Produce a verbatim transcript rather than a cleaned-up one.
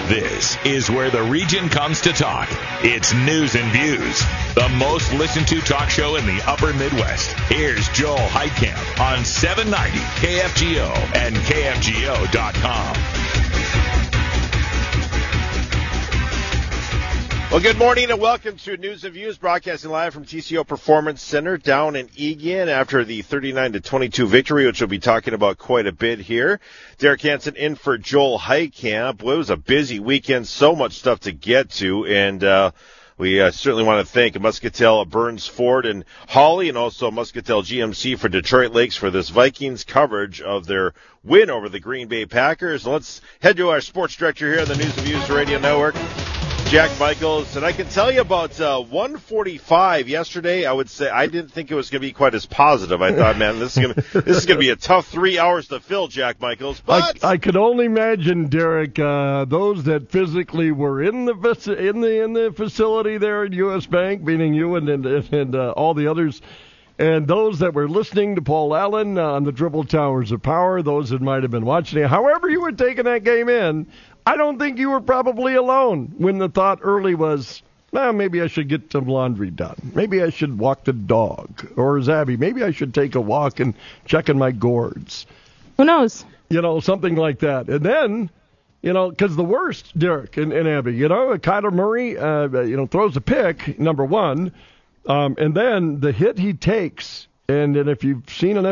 This is where the region comes to talk. It's News and Views, the most listened to talk show in the upper Midwest. Here's Joel Heitkamp on seven ninety K F G O and K F G O dot com. Well, good morning and welcome to News and Views, broadcasting live from T C O Performance Center down in Egan after the thirty-nine to twenty-two victory, which we'll be talking about quite a bit here. Derek Hansen in for Joel Heitkamp. Well, it was a busy weekend, so much stuff to get to, and uh, we uh, certainly want to thank Muscatel, Burns Ford, and Holly, and also Muscatel G M C for Detroit Lakes for this Vikings coverage of their win over the Green Bay Packers. Let's head to our sports director here on the News and Views Radio Network, Jack Michaels, and I can tell you about uh, one forty-five yesterday. I would say I didn't think it was going to be quite as positive. I thought, man, this is going to this is going to be a tough three hours to fill, Jack Michaels. But I, I could only imagine, Derek, uh, those that physically were in the in the in the facility there at U S Bank, meaning you and and, and uh, all the others, and those that were listening to Paul Allen uh, on the Dribble Towers of Power, those that might have been watching it. However you were taking that game in, I don't think you were probably alone when the thought early was, well, maybe I should get some laundry done. Maybe I should walk the dog. Or as Abby, maybe I should take a walk and check in my gourds. Who knows? You know, something like that. And then, you know, because the worst, Derek and, and Abby, you know, Kyler Murray, uh, you know, throws a pick, number one, um, and then the hit he takes, and, and if you've seen an